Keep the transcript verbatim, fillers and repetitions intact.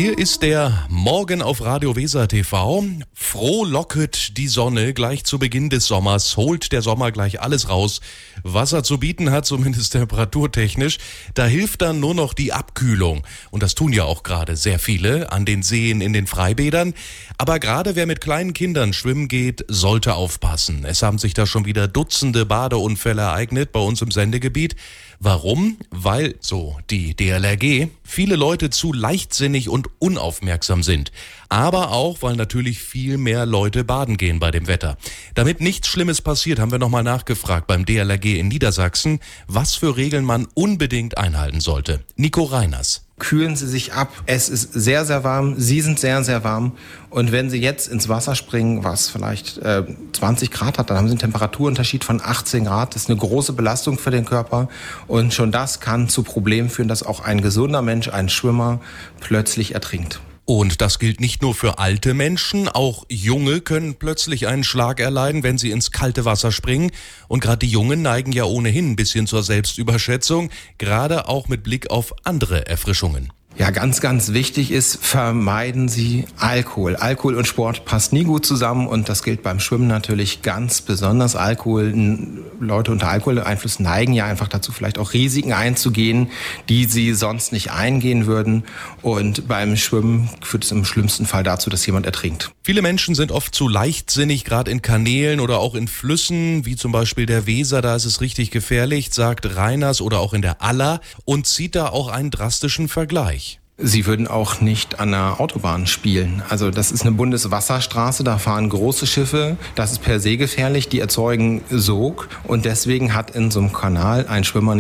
Hier ist der Morgen auf Radio Weser T V. Frohlocket die Sonne gleich zu Beginn des Sommers, holt der Sommer gleich alles raus, was er zu bieten hat, zumindest temperaturtechnisch. Da hilft dann nur noch die Abkühlung. Und das tun ja auch gerade sehr viele an den Seen, in den Freibädern. Aber gerade wer mit kleinen Kindern schwimmen geht, sollte aufpassen. Es haben sich da schon wieder Dutzende Badeunfälle ereignet bei uns im Sendegebiet. Warum? Weil, so die D L R G, viele Leute zu leichtsinnig und unaufmerksam sind. Aber auch, weil natürlich viel mehr Leute baden gehen bei dem Wetter. Damit nichts Schlimmes passiert, haben wir nochmal nachgefragt beim D L R G in Niedersachsen, was für Regeln man unbedingt einhalten sollte. Nico Reiners. Kühlen Sie sich ab. Es ist sehr, sehr warm. Sie sind sehr, sehr warm. Und wenn Sie jetzt ins Wasser springen, was vielleicht äh, zwanzig Grad hat, dann haben Sie einen Temperaturunterschied von achtzehn Grad. Das ist eine große Belastung für den Körper. Und schon das kann zu Problemen führen, dass auch ein gesunder Mensch, ein Schwimmer, plötzlich ertrinkt. Und das gilt nicht nur für alte Menschen, auch Junge können plötzlich einen Schlag erleiden, wenn sie ins kalte Wasser springen. Und gerade die Jungen neigen ja ohnehin ein bisschen zur Selbstüberschätzung, gerade auch mit Blick auf andere Erfrischungen. Ja, ganz, ganz wichtig ist, vermeiden Sie Alkohol. Alkohol und Sport passt nie gut zusammen und das gilt beim Schwimmen natürlich ganz besonders. Alkohol, Leute unter Alkoholeinfluss neigen ja einfach dazu, vielleicht auch Risiken einzugehen, die sie sonst nicht eingehen würden. Und beim Schwimmen führt es im schlimmsten Fall dazu, dass jemand ertrinkt. Viele Menschen sind oft zu leichtsinnig, gerade in Kanälen oder auch in Flüssen, wie zum Beispiel der Weser, da ist es richtig gefährlich, sagt Reiners, oder auch in der Aller, und zieht da auch einen drastischen Vergleich. Sie würden auch nicht an der Autobahn spielen. Also das ist eine Bundeswasserstraße, da fahren große Schiffe. Das ist per se gefährlich, die erzeugen Sog. Und deswegen hat in so einem Kanal ein Schwimmer